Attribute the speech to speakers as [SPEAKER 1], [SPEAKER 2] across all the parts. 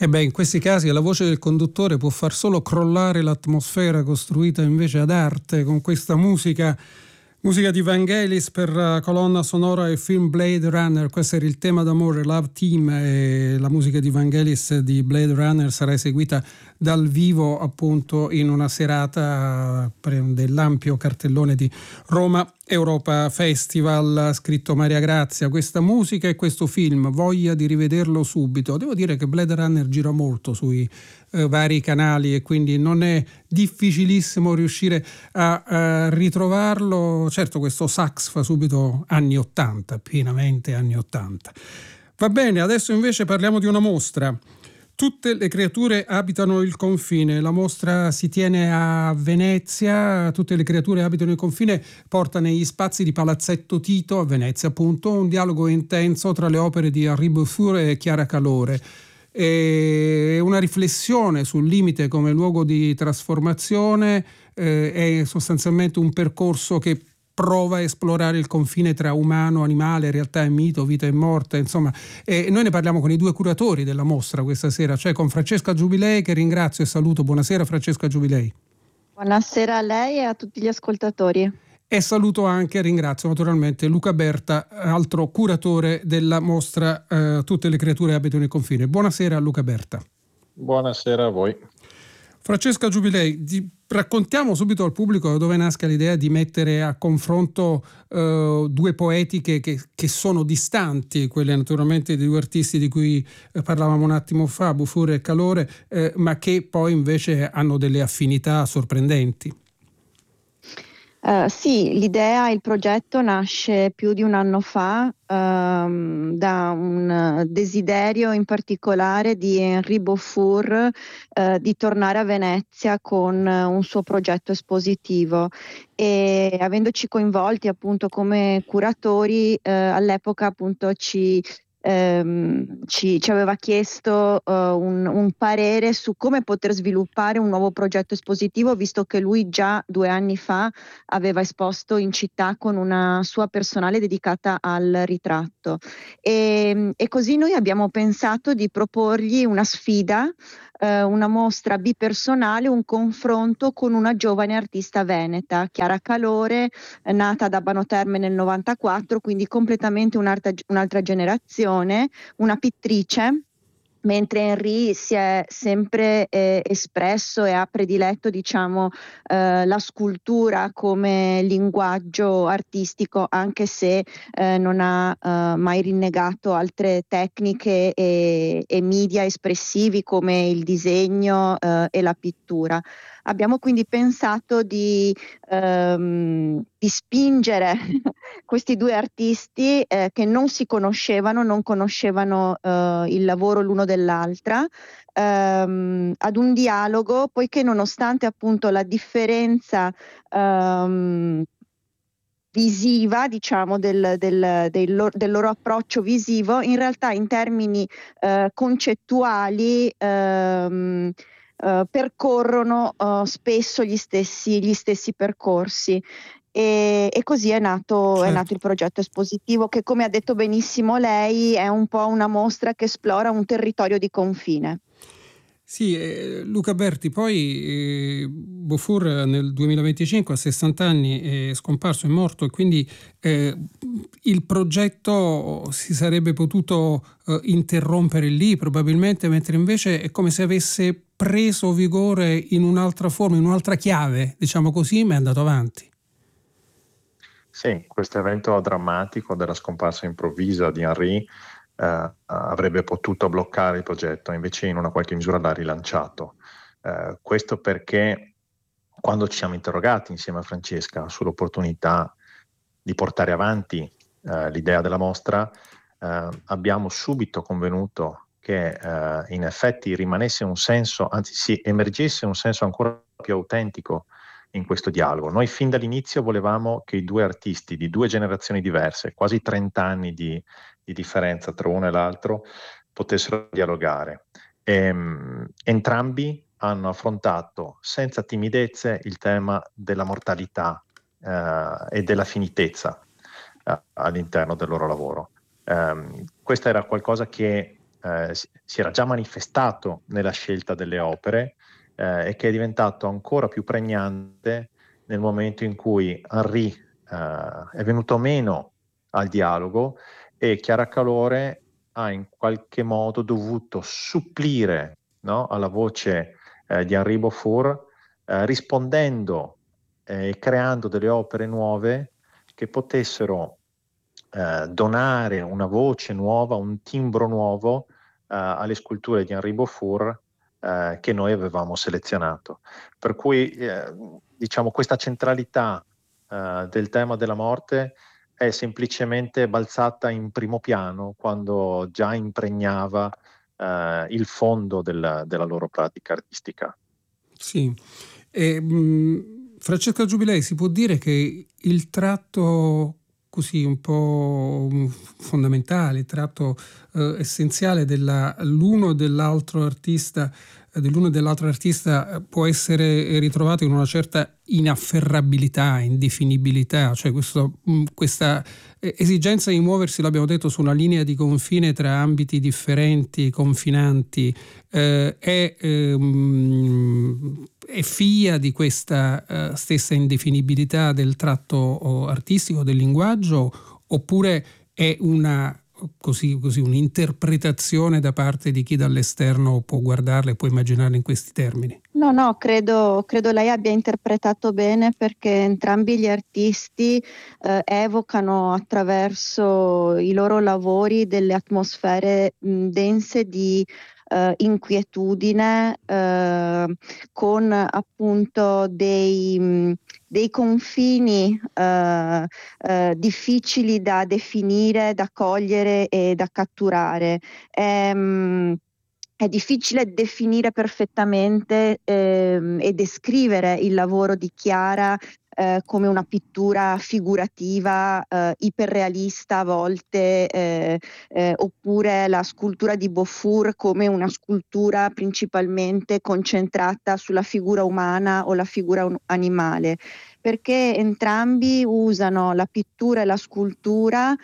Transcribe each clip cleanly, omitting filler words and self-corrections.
[SPEAKER 1] E beh, in questi casi la voce del conduttore può far solo crollare l'atmosfera costruita invece ad arte con questa musica di Vangelis per la colonna sonora del film Blade Runner. Questo era il tema d'amore, Love Team, e la musica di Vangelis di Blade Runner sarà eseguita dal vivo appunto in una serata dell'ampio cartellone di Roma Europa Festival. Ha scritto Maria Grazia: questa musica e questo film, voglia di rivederlo subito. Devo dire che Blade Runner gira molto sui vari canali e quindi non è difficilissimo riuscire a ritrovarlo. Certo, questo sax fa subito anni 80, pienamente anni 80. Va bene, adesso invece parliamo di una mostra. Tutte le creature abitano il confine. La mostra si tiene a Venezia. Tutte le creature abitano il confine porta negli spazi di Palazzetto Tito a Venezia, appunto, un dialogo intenso tra le opere di Henri Beaufour e Chiara Calore. E una riflessione sul limite come luogo di trasformazione. È sostanzialmente un percorso che prova a esplorare il confine tra umano, animale, realtà e mito, vita e morte, insomma. Noi ne parliamo con i due curatori della mostra questa sera, cioè con Francesca Giubilei, che ringrazio e saluto. Buonasera Francesca Giubilei.
[SPEAKER 2] Buonasera a lei e a tutti gli ascoltatori.
[SPEAKER 1] E saluto anche e ringrazio naturalmente Luca Berta, altro curatore della mostra Tutte le creature abitano il confine. Buonasera Luca Berta.
[SPEAKER 3] Buonasera a voi.
[SPEAKER 1] Francesca Giubilei, raccontiamo subito al pubblico da dove nasca l'idea di mettere a confronto due poetiche che sono distanti, quelle naturalmente di due artisti di cui parlavamo un attimo fa, Beaufour e Calore, ma che poi invece hanno delle affinità sorprendenti.
[SPEAKER 2] Sì, il progetto nasce più di un anno fa da un desiderio in particolare di Henri Beaufour di tornare a Venezia con un suo progetto espositivo, e avendoci coinvolti appunto come curatori, all'epoca appunto ci aveva chiesto un parere su come poter sviluppare un nuovo progetto espositivo, visto che lui già 2 anni fa aveva esposto in città con una sua personale dedicata al ritratto, e così noi abbiamo pensato di proporgli una sfida, una mostra bipersonale, un confronto con una giovane artista veneta, Chiara Calore, nata ad Abano Terme nel 94, quindi completamente un'altra generazione, una pittrice, mentre Henri si è sempre espresso e ha prediletto, diciamo, la scultura come linguaggio artistico, anche se non ha mai rinnegato altre tecniche e media espressivi come il disegno e la pittura. Abbiamo quindi pensato di spingere questi due artisti che non si conoscevano, non conoscevano il lavoro l'uno dell'altra, ad un dialogo, poiché nonostante appunto la differenza visiva, diciamo, del loro approccio visivo, in realtà in termini concettuali percorrono spesso gli stessi percorsi. E così è nato il progetto espositivo, che, come ha detto benissimo lei, è un po' una mostra che esplora un territorio di confine.
[SPEAKER 1] Sì, Luca Berti, poi Beaufour nel 2025 a 60 anni è scomparso, è morto, e quindi il progetto si sarebbe potuto interrompere lì probabilmente, mentre invece è come se avesse preso vigore in un'altra forma, in un'altra chiave, diciamo così, ma è andato avanti.
[SPEAKER 3] Sì, questo evento drammatico della scomparsa improvvisa di Henri avrebbe potuto bloccare il progetto, invece in una qualche misura l'ha rilanciato. Questo perché quando ci siamo interrogati insieme a Francesca sull'opportunità di portare avanti l'idea della mostra, abbiamo subito convenuto che in effetti rimanesse un senso, anzi si emergesse un senso ancora più autentico in questo dialogo. Noi fin dall'inizio volevamo che i due artisti di due generazioni diverse, quasi 30 anni di differenza tra uno e l'altro, potessero dialogare. Entrambi hanno affrontato senza timidezze il tema della mortalità e della finitezza all'interno del loro lavoro. Questo era qualcosa che si era già manifestato nella scelta delle opere e che è diventato ancora più pregnante nel momento in cui Henry è venuto meno al dialogo e Chiara Calore ha in qualche modo dovuto supplire, no, alla voce di Henry Beaufort, rispondendo e creando delle opere nuove che potessero donare una voce nuova, un timbro nuovo alle sculture di Henry Beaufort che noi avevamo selezionato. Per cui diciamo questa centralità del tema della morte è semplicemente balzata in primo piano quando già impregnava il fondo della loro pratica artistica.
[SPEAKER 1] Sì. Francesca Giubilei, si può dire che il tratto così un po' fondamentale, il tratto essenziale dell'uno e dell'altro artista può essere ritrovato in una certa inafferrabilità, indefinibilità, cioè questa esigenza di muoversi, l'abbiamo detto, su una linea di confine tra ambiti differenti, confinanti, è figlia di questa stessa indefinibilità del tratto artistico, del linguaggio, oppure è così un'interpretazione da parte di chi dall'esterno può guardarla e può immaginarla in questi termini?
[SPEAKER 2] No, credo lei abbia interpretato bene, perché entrambi gli artisti evocano attraverso i loro lavori delle atmosfere dense di inquietudine, con appunto dei confini difficili da definire, da cogliere e da catturare. È difficile definire perfettamente e descrivere il lavoro di Chiara come una pittura figurativa, iperrealista a volte, oppure la scultura di Beaufort come una scultura principalmente concentrata sulla figura umana o la figura animale, perché entrambi usano la pittura e la scultura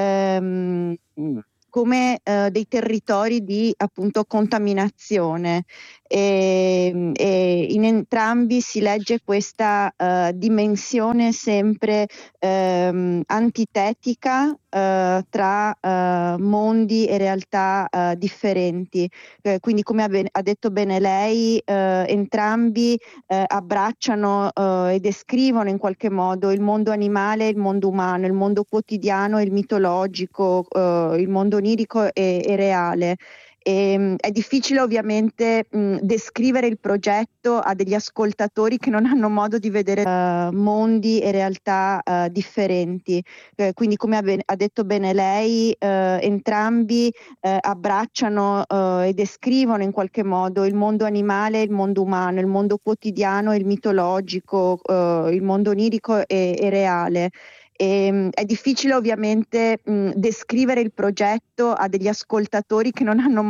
[SPEAKER 2] come dei territori di appunto contaminazione, e in entrambi si legge questa dimensione sempre antitetica tra mondi e realtà differenti. Quindi, come ha detto bene lei, entrambi abbracciano e descrivono in qualche modo il mondo animale e il mondo umano, il mondo quotidiano e il mitologico, il mondo onirico e reale. È difficile ovviamente descrivere il progetto a degli ascoltatori che non hanno modo di vedere mondi e realtà differenti. Quindi, come ha detto bene lei, entrambi abbracciano e descrivono in qualche modo il mondo animale e il mondo umano, il mondo quotidiano e il mitologico, il mondo onirico e reale. È difficile ovviamente descrivere il progetto a degli ascoltatori che non hanno